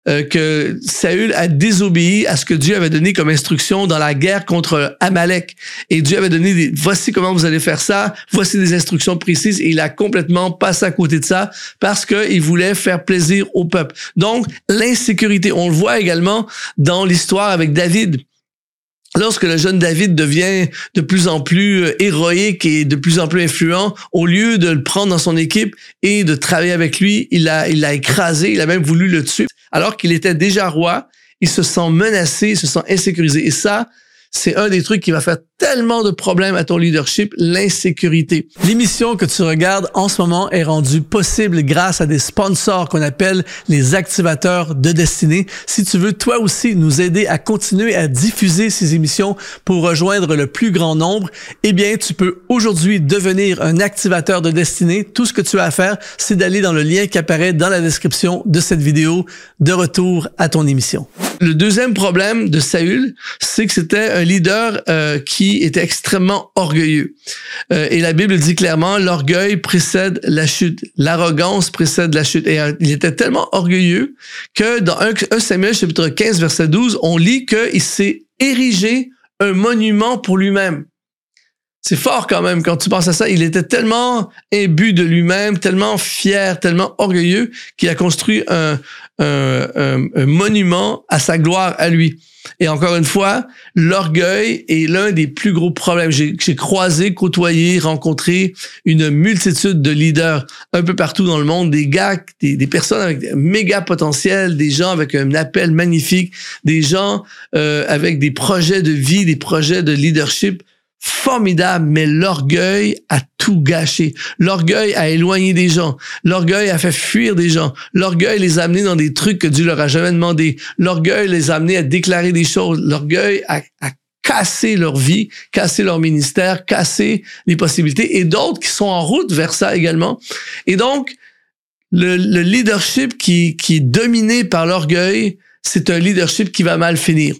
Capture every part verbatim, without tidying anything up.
euh, que Saül a désobéi à ce que Dieu avait donné comme instruction dans la guerre contre Amalek. Et Dieu avait donné des, voici comment vous allez faire ça, voici des instructions précises, et il a complètement passé à côté de ça parce qu'il voulait faire plaisir au peuple. Donc, l'insécurité, on le voit également dans l'histoire avec David. Lorsque le jeune David devient de plus en plus héroïque et de plus en plus influent, au lieu de le prendre dans son équipe et de travailler avec lui, il l'a il l'a écrasé, il a même voulu le tuer. Alors qu'il était déjà roi, il se sent menacé, il se sent insécurisé. Et ça, c'est un des trucs qui va faire tellement de problèmes à ton leadership, l'insécurité. L'émission que tu regardes en ce moment est rendue possible grâce à des sponsors qu'on appelle les activateurs de destinée. Si tu veux toi aussi nous aider à continuer à diffuser ces émissions pour rejoindre le plus grand nombre, eh bien, tu peux aujourd'hui devenir un activateur de destinée. Tout ce que tu as à faire, c'est d'aller dans le lien qui apparaît dans la description de cette vidéo. De retour à ton émission. Le deuxième problème de Saül, c'est que c'était un leader euh, qui était extrêmement orgueilleux. Euh, et la Bible dit clairement, l'orgueil précède la chute, l'arrogance précède la chute. Et euh, il était tellement orgueilleux que dans un Samuel chapitre quinze, verset douze, on lit qu'il s'est érigé un monument pour lui-même. C'est fort quand même quand tu penses à ça. Il était tellement imbu de lui-même, tellement fier, tellement orgueilleux qu'il a construit un, un, un, un monument à sa gloire à lui. Et encore une fois, l'orgueil est l'un des plus gros problèmes. J'ai, j'ai croisé, côtoyé, rencontré une multitude de leaders un peu partout dans le monde, des gars, des, des personnes avec un méga potentiel, des gens avec un appel magnifique, des gens euh, avec des projets de vie, des projets de leadership formidable, mais l'orgueil a tout gâché. L'orgueil a éloigné des gens. L'orgueil a fait fuir des gens. L'orgueil les a amenés dans des trucs que Dieu leur a jamais demandé. L'orgueil les a amenés à déclarer des choses. L'orgueil a, a cassé leur vie, cassé leur ministère, cassé les possibilités, et d'autres qui sont en route vers ça également. Et donc, le, le leadership qui, qui est dominé par l'orgueil, c'est un leadership qui va mal finir.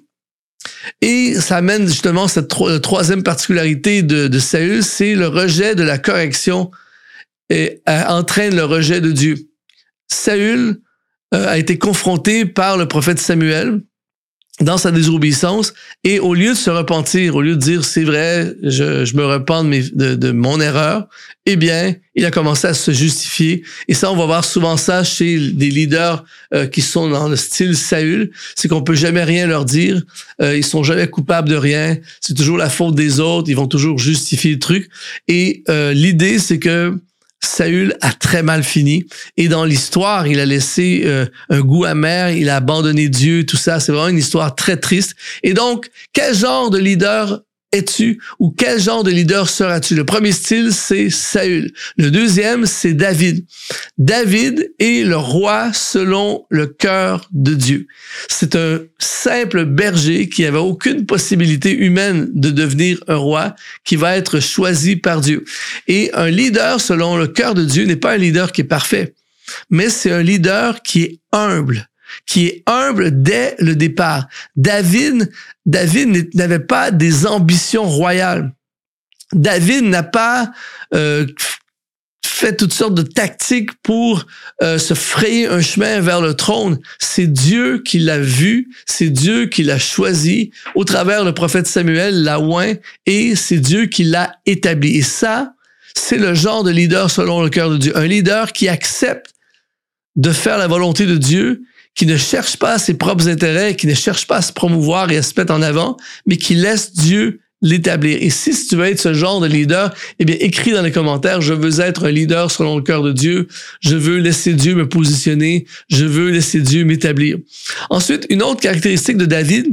Et ça amène justement cette tro- troisième particularité de, de Saül, c'est le rejet de la correction et euh, entraîne le rejet de Dieu. Saül euh, a été confronté par le prophète Samuel dans sa désobéissance, et au lieu de se repentir, au lieu de dire c'est vrai, je, je me repens de, mes, de, de mon erreur, eh bien, il a commencé à se justifier. Et ça, on va voir souvent ça chez des leaders euh, qui sont dans le style Saül, c'est qu'on peut jamais rien leur dire, euh, ils sont jamais coupables de rien, c'est toujours la faute des autres, ils vont toujours justifier le truc. Et euh, l'idée, c'est que Saül a très mal fini, et dans l'histoire, il a laissé euh, un goût amer, il a abandonné Dieu, tout ça. C'est vraiment une histoire très triste. Et donc, quel genre de leader es-tu, ou quel genre de leader seras-tu? Le premier style, c'est Saül. Le deuxième, c'est David. David est le roi selon le cœur de Dieu. C'est un simple berger qui avait aucune possibilité humaine de devenir un roi, qui va être choisi par Dieu. Et un leader selon le cœur de Dieu n'est pas un leader qui est parfait, mais c'est un leader qui est humble, qui est humble dès le départ. David, David n'avait pas des ambitions royales. David n'a pas euh, fait toutes sortes de tactiques pour euh, se frayer un chemin vers le trône. C'est Dieu qui l'a vu, c'est Dieu qui l'a choisi au travers le prophète Samuel, l'a oint, et c'est Dieu qui l'a établi. Et ça, c'est le genre de leader selon le cœur de Dieu. Un leader qui accepte de faire la volonté de Dieu, qui ne cherche pas ses propres intérêts, qui ne cherche pas à se promouvoir et à se mettre en avant, mais qui laisse Dieu l'établir. Et si, si tu veux être ce genre de leader, eh bien, écris dans les commentaires, je veux être un leader selon le cœur de Dieu, je veux laisser Dieu me positionner, je veux laisser Dieu m'établir. Ensuite, une autre caractéristique de David,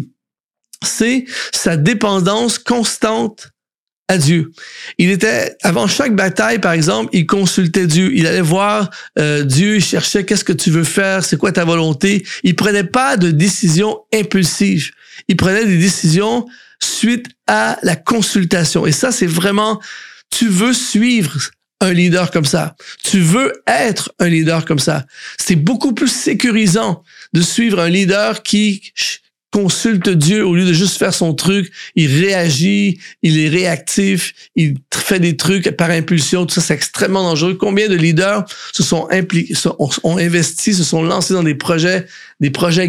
c'est sa dépendance constante à Dieu. Il était, avant chaque bataille, par exemple, il consultait Dieu. Il allait voir euh, Dieu, il cherchait qu'est-ce que tu veux faire, c'est quoi ta volonté. Il prenait pas de décisions impulsives. Il prenait des décisions suite à la consultation. Et ça, c'est vraiment, tu veux suivre un leader comme ça. Tu veux être un leader comme ça. C'est beaucoup plus sécurisant de suivre un leader qui consulte Dieu au lieu de juste faire son truc. Il réagit, il est réactif, il fait des trucs par impulsion. Tout ça, c'est extrêmement dangereux. Combien de leaders se sont impliqués, ont investi, se sont lancés dans des projets, des projets